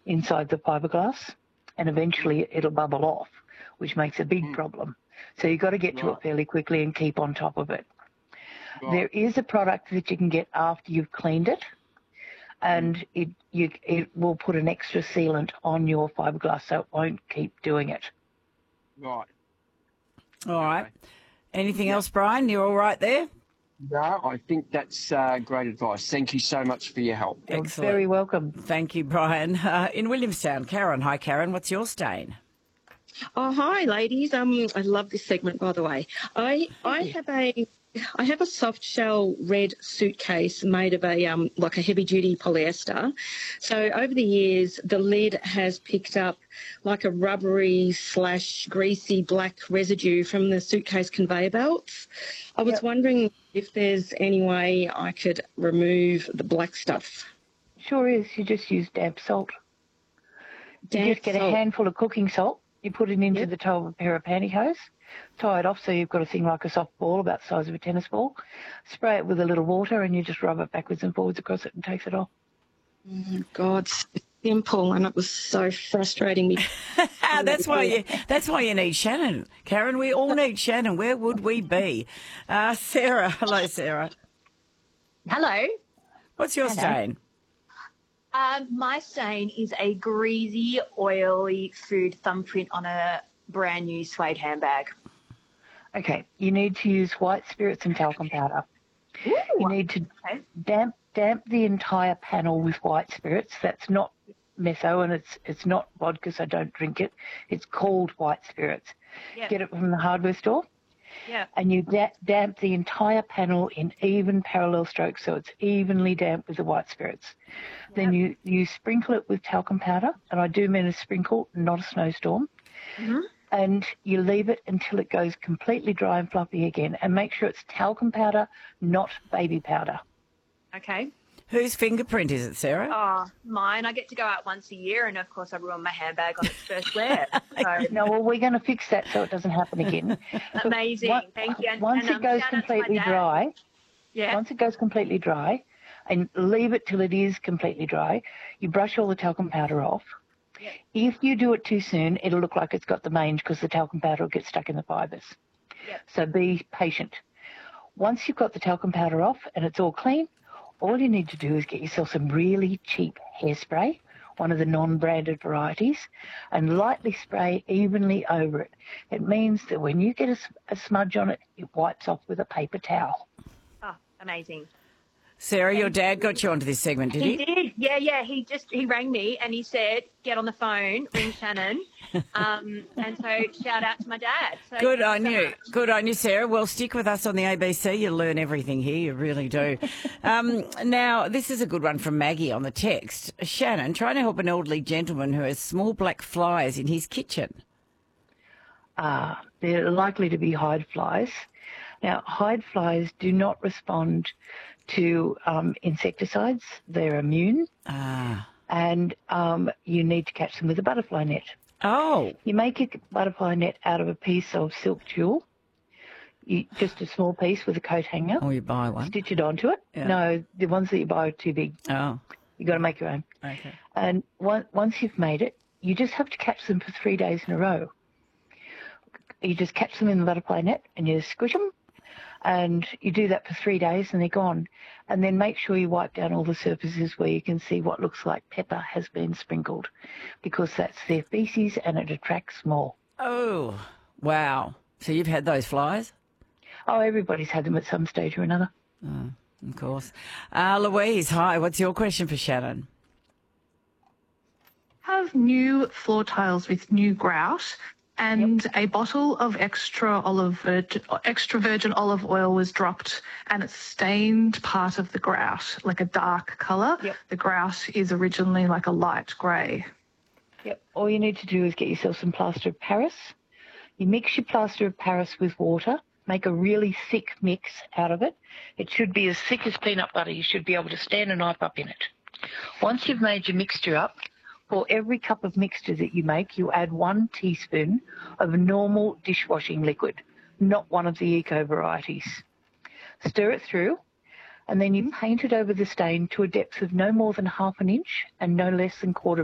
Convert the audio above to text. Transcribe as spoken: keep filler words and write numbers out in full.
inside the fiberglass, and eventually it'll bubble off, which makes a big mm. problem. So you've got to get right. to it fairly quickly and keep on top of it. Right. There is a product that you can get after you've cleaned it, and mm. it you it will put an extra sealant on your fiberglass so it won't keep doing it. Right. All right. Anything yeah. else, Brian? You're all right there? No, I think that's uh, great advice. Thank you so much for your help. You're Excellent. Very welcome. Thank you, Brian. Uh, in Williamstown, Karen. Hi, Karen. What's your stain? Oh, hi, ladies. Um, I love this segment, by the way. I I have a I have a soft shell red suitcase made of a um like a heavy duty polyester. So over the years, the lid has picked up like a rubbery slash greasy black residue from the suitcase conveyor belts. I was yep. wondering if there's any way I could remove the black stuff. Sure is. You just use damp salt. Damp you just get salt. a handful of cooking salt. You put it into yep. the toe of a pair of pantyhose, tie it off so you've got a thing like a soft ball about the size of a tennis ball, spray it with a little water, and you just rub it backwards and forwards across it and takes it off. Oh, God, simple, and it was so frustrating me. that's why you that's why you need Shannon. Karen, we all need Shannon. Where would we be? Uh, Sarah. Hello, Sarah. Hello. What's your Hello. stain? Um, my stain is a greasy, oily food thumbprint on a brand new suede handbag. Okay, you need to use white spirits and talcum powder. Ooh, you need to okay. damp damp the entire panel with white spirits. That's not meso, and it's it's not vodka, so don't drink it. It's called white spirits. Yep. Get it from the hardware store. Yeah. And you da- damp the entire panel in even parallel strokes, so it's evenly damp with the white spirits. Yep. Then you, you sprinkle it with talcum powder, and I do mean a sprinkle, not a snowstorm. Mm-hmm. And you leave it until it goes completely dry and fluffy again, and make sure it's talcum powder, not baby powder. Okay. Whose fingerprint is it, Sarah? Oh, mine. I get to go out once a year, and of course I ruin my handbag on its first wear. So. No, well, we're going to fix that so it doesn't happen again. Amazing. Once, Thank you. And, once and, it um, goes shout out to my completely dad. dry, yeah. once it goes completely dry, and leave it till it is completely dry, you brush all the talcum powder off. Yep. If you do it too soon, it'll look like it's got the mange because the talcum powder will get stuck in the fibres. Yep. So be patient. Once you've got the talcum powder off and it's all clean, all you need to do is get yourself some really cheap hairspray, one of the non-branded varieties, and lightly spray evenly over it. It means that when you get a, a smudge on it, it wipes off with a paper towel. Oh, amazing. Sarah, your dad got you onto this segment, did he? He did, yeah, yeah. He just he rang me and he said, "Get on the phone, ring Shannon." Um, and so shout out to my dad. So Good on so you, much. good on you, Sarah. Well, stick with us on the A B C. You learn everything here. You really do. um, now, this is a good one from Maggie on the text. Shannon, trying to help an elderly gentleman who has small black flies in his kitchen. Ah, uh, they're likely to be hide flies. Now, hide flies do not respond to um, insecticides. They're immune. Ah. And um, you need to catch them with a butterfly net. Oh. You make a butterfly net out of a piece of silk tulle, you, just a small piece with a coat hanger. Or you buy one. Stitch it onto it. Yeah. No, the ones that you buy are too big. Oh. You've got to make your own. Okay. And one, once you've made it, you just have to catch them for three days in a row. You just catch them in the butterfly net and you squish them. And you do that for three days and they're gone. And then make sure you wipe down all the surfaces where you can see what looks like pepper has been sprinkled, because that's their feces and it attracts more. Oh, wow. So you've had those flies? Oh, everybody's had them at some stage or another. Oh, of course. Uh, Louise, hi. What's your question for Shannon? Have new floor tiles with new grout, and yep. a bottle of extra olive virgin, extra virgin olive oil was dropped and it stained part of the grout, like a dark colour. Yep. The grout is originally like a light grey. Yep. All you need to do is get yourself some plaster of Paris. You mix your plaster of Paris with water, make a really thick mix out of it. It should be as thick as peanut butter. You should be able to stand a knife up in it. Once you've made your mixture up, for every cup of mixture that you make, you add one teaspoon of normal dishwashing liquid, not one of the eco varieties. Stir it through, and then you paint it over the stain to a depth of no more than half an inch and no less than quarter